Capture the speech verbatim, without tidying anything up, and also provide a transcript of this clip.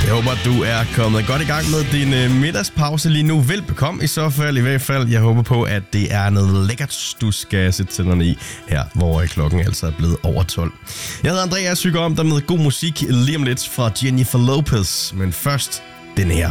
Jeg håber, du er kommet godt i gang med din øh, middagspause lige nu. Velbekomme i så fald, i hvert fald. Jeg håber på, at det er noget lækkert, du skal sætte tænderne i her, hvor klokken altså er blevet over tolv. Jeg hedder Andreas, syger om der med god musik lige om lidt fra Jennifer Lopez. Men først den her.